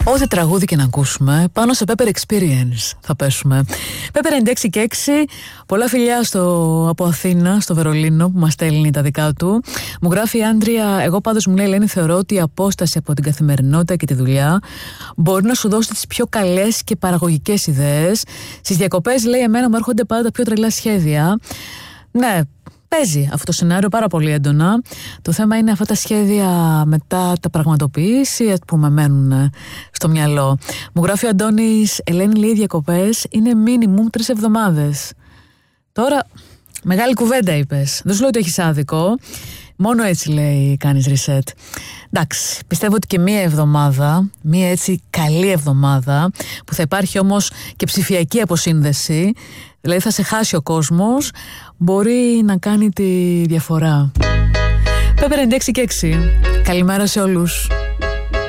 Ό,τι τραγούδι και να ακούσουμε, πάνω σε Pepper Experience θα πέσουμε. Pepper 96 και 6, πολλά φιλιά από Αθήνα, στο Βερολίνο, που μας στέλνει τα δικά του. Μου γράφει η Άντρια, εγώ πάντως μου λέει Ελένη, θεωρώ ότι η απόσταση από την καθημερινότητα και τη δουλειά μπορεί να σου δώσει τις πιο καλές και παραγωγικές ιδέες. Στις διακοπές, λέει, εμένα μου έρχονται πάντα τα πιο τρελά σχέδια. Ναι, παίζει αυτό το σενάριο πάρα πολύ έντονα. Το θέμα είναι αυτά τα σχέδια μετά τα πραγματοποιήσει που με μένουν στο μυαλό. Μου γράφει ο Αντώνης, Ελένη, λέει, οι διακοπές είναι μίνιμουμ 3 εβδομάδες. Τώρα, μεγάλη κουβέντα είπες. Δεν σου λέω ότι έχεις άδικο. Μόνο έτσι, λέει, κάνεις reset. Εντάξει, πιστεύω ότι και μία εβδομάδα, μία έτσι καλή εβδομάδα, που θα υπάρχει όμως και ψηφιακή αποσύνδεση, δηλαδή θα σε χάσει ο κόσμος, μπορεί να κάνει τη διαφορά. Pepper 96 και 6. Καλημέρα σε όλους.